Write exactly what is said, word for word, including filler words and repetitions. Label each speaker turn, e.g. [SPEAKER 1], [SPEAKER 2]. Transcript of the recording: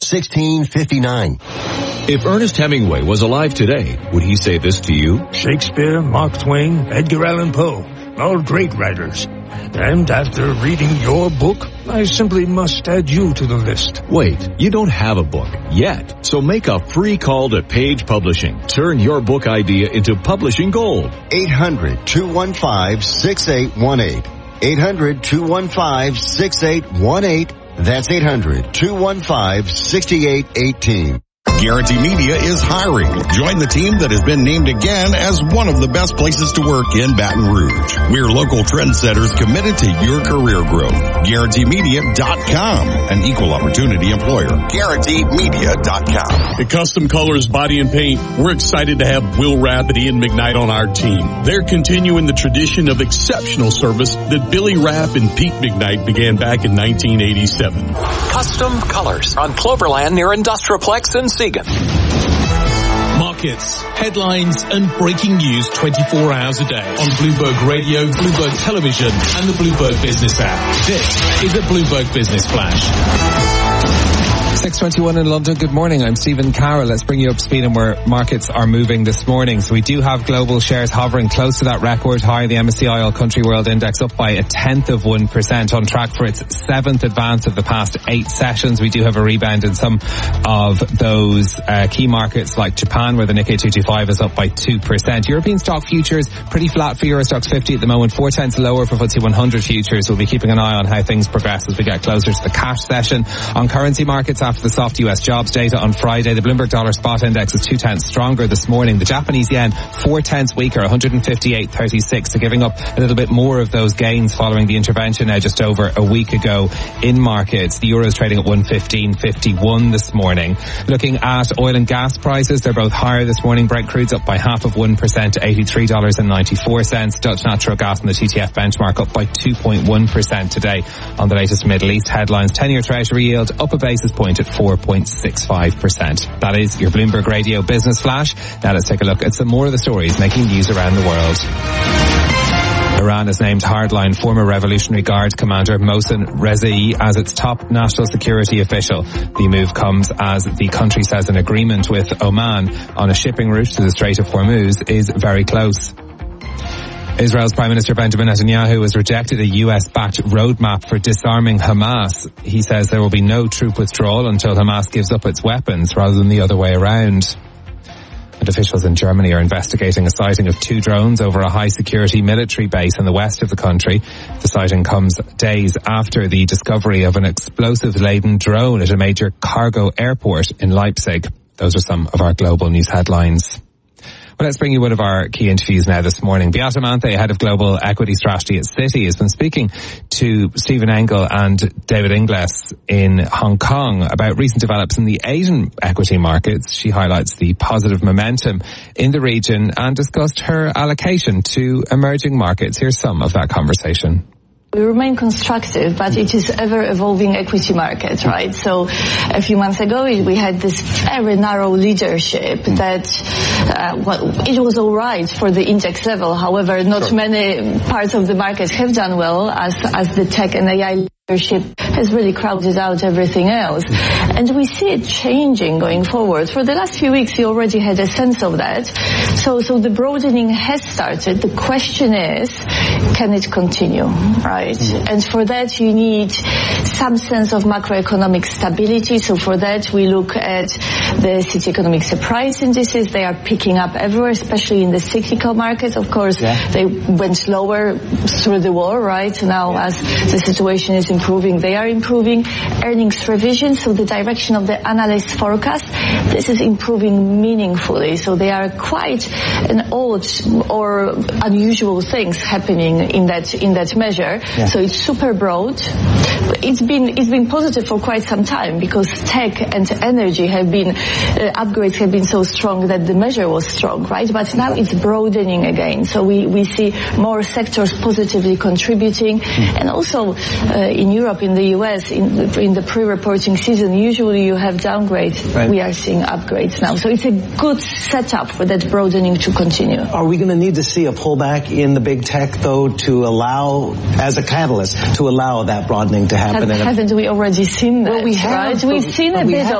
[SPEAKER 1] sixteen fifty-nine.
[SPEAKER 2] If Ernest Hemingway was alive today, would he say this to you?
[SPEAKER 3] Shakespeare, Mark Twain, Edgar Allan Poe, all great writers. And after reading your book, I simply must add you to the list.
[SPEAKER 2] Wait, you don't have a book yet. So make a free call to Page Publishing. Turn your book idea into publishing gold.
[SPEAKER 1] eight hundred, two one five, six eight one eight. eight hundred, two one five, six eight one eight. That's eight hundred, two one five, six eight one eight.
[SPEAKER 4] Guarantee Media is hiring. Join the team that has been named again as one of the best places to work in Baton Rouge. We're local trendsetters committed to your career growth. Guarantee Media dot com, an equal opportunity employer. Guarantee Media dot com.
[SPEAKER 5] At Custom Colors Body and Paint, we're excited to have Will Rapp and Ian McKnight on our team. They're continuing the tradition of exceptional service that Billy Rapp and Pete McKnight began back in nineteen eighty-seven.
[SPEAKER 6] Custom Colors on Cloverland near Industrialplex in Seagan.
[SPEAKER 7] Markets, headlines and breaking news twenty-four hours a day on Bloomberg Radio, Bloomberg Television and the Bloomberg Business app. This is a Bloomberg Business Flash.
[SPEAKER 8] six twenty-one in London. Good morning. I'm Stephen Carroll. Let's bring you up to speed on where markets are moving this morning. So we do have global shares hovering close to that record high. The M S C I All Country World Index up by a tenth of one percent, on track for its seventh advance of the past eight sessions. We do have a rebound in some of those uh, key markets like Japan, where the Nikkei two twenty-five is up by two percent. European stock futures pretty flat for Euro Stoxx fifty at the moment, four tenths lower for F T S E one hundred futures. We'll be keeping an eye on how things progress as we get closer to the cash session. On currency markets, after the soft U S jobs data on Friday, the Bloomberg Dollar Spot Index is two tenths stronger this morning. The Japanese yen, four tenths weaker, one fifty-eight thirty-six, so giving up a little bit more of those gains following the intervention now just over a week ago in markets. The euro is trading at one fifteen fifty-one this morning. Looking at oil and gas prices, they're both higher this morning. Brent crude's up by half of one percent to eighty-three dollars and ninety-four cents. Dutch natural gas and the T T F benchmark up by two point one percent today on the latest Middle East headlines. ten-year Treasury yield up a basis point at four point six five percent. That is your Bloomberg Radio Business Flash. Now let's take a look at some more of the stories making news around the world. Iran has named hardline former Revolutionary Guard commander Mohsen Rezaei as its top national security official. The move comes as the country says an agreement with Oman on a shipping route to the Strait of Hormuz is very close. Israel's Prime Minister Benjamin Netanyahu has rejected a U S-backed roadmap for disarming Hamas. He says there will be no troop withdrawal until Hamas gives up its weapons rather than the other way around. And officials in Germany are investigating a sighting of two drones over a high-security military base in the west of the country. The sighting comes days after the discovery of an explosive-laden drone at a major cargo airport in Leipzig. Those are some of our global news headlines. Well, let's bring you one of our key interviews now this morning. Beata Manthe, head of global equity strategy at Citi, has been speaking to Stephen Engel and David Inglis in Hong Kong about recent developments in the Asian equity markets. She highlights the positive momentum in the region and discussed her allocation to emerging markets. Here's some of that conversation.
[SPEAKER 9] We remain constructive, but it is ever-evolving equity market, right? So a few months ago, we had this very narrow leadership that, uh, well, it was all right for the index level. However, not sure. many parts of the market have done well as, as the tech and A I leadership has really crowded out everything else. And we see it changing going forward. For the last few weeks, we already had a sense of that. So, so the broadening has started. The question is, can it continue, right? Mm-hmm. And for that, you need some sense of macroeconomic stability. So for that, we look at the Citi Economic Surprise indices. They are picking up everywhere, especially in the cyclical markets. Of course, yeah. they went lower through the war, right? Now, yeah. as the situation is improving, they are improving. Earnings revision, so the direction of the analyst forecast, this is improving meaningfully. So they are quite an odd or unusual things happening in that in that measure. Yeah. So it's super broad. It's been it's been positive for quite some time because tech and energy have been uh, upgrades have been so strong that the measure was strong, right? But now it's broadening again. So we we see more sectors positively contributing, mm. and also uh, in Europe, in the U S, in the, in the pre-reporting season, usually you have downgrades. Right. We are seeing upgrades now. So it's a good setup for that broadening to continue.
[SPEAKER 10] Are we going to need to see a pullback in the big tech, though, to allow, as a catalyst, to allow that broadening to happen?
[SPEAKER 9] Have, haven't we already seen that?
[SPEAKER 10] Well, we have.
[SPEAKER 9] Right? We've seen a
[SPEAKER 10] we
[SPEAKER 9] bit
[SPEAKER 10] have.
[SPEAKER 9] of